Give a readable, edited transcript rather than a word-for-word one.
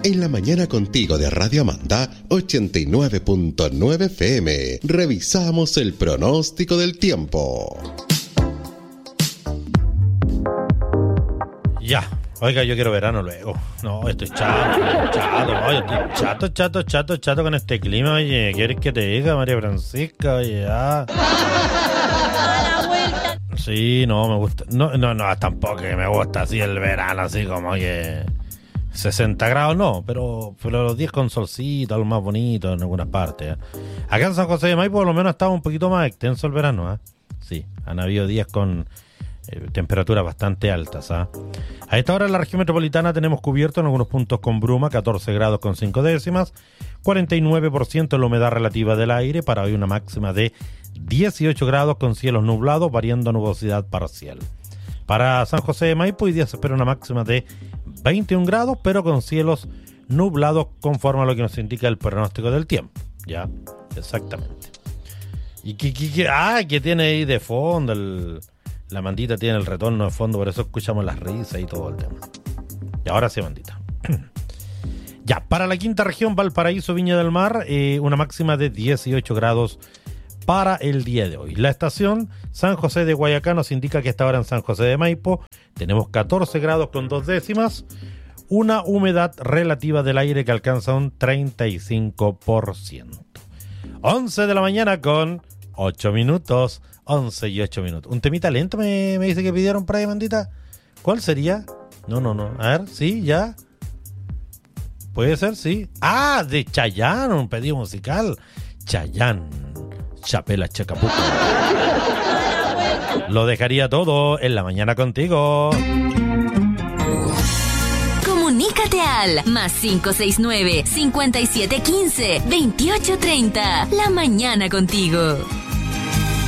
En la mañana contigo de Radio Amanda 89.9 FM. Revisamos el pronóstico del tiempo. Ya, oiga, yo quiero verano luego. No, estoy chato. Oye, estoy chato con este clima. Oye, ¿quieres que te diga, María Francisca? Oye, ya. Sí, no, me gusta. No, tampoco que me gusta así el verano, así como que 60 grados no, pero los días con solcito, algo más bonito en algunas partes. Acá en San José de Maipo por lo menos estaba un poquito más extenso el verano, Sí, han habido días con temperaturas bastante altas. A esta hora en la región metropolitana tenemos cubierto en algunos puntos con bruma, 14 grados con 5 décimas, 49% la humedad relativa del aire, para hoy una máxima de 18 grados con cielos nublados, variando a nubosidad parcial. Para San José de Maipo hoy día se espera una máxima de 21 grados, pero con cielos nublados conforme a lo que nos indica el pronóstico del tiempo. Ya, exactamente. ¿Y qué tiene ahí de fondo? La Mandita tiene el retorno de fondo, por eso escuchamos las risas y todo el tema. Y ahora sí, Mandita. Ya, para la quinta región, Valparaíso, Viña del Mar, una máxima de 18 grados para el día de hoy. La estación San José de Guayacán nos indica que esta hora en San José de Maipo tenemos 14 grados con 2 décimas, una humedad relativa del aire que alcanza un 35%. 11 de la mañana con 8 minutos. 11 y 8 minutos. Un temita lento me dice que pidieron por ahí, Mandita. ¿Cuál sería? No. A ver, sí, ya. Puede ser, sí. Ah, de Chayanne, un pedido musical. Chayanne, Chapela Chacapuco. Lo dejaría todo en la mañana contigo. Comunícate al +569 5715 2830. La mañana contigo.